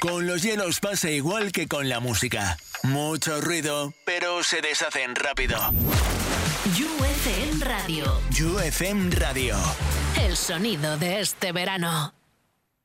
Con los hielos pasa igual que con la música. Mucho ruido, pero se deshacen rápido. UFM Radio. UFM Radio. El sonido de este verano.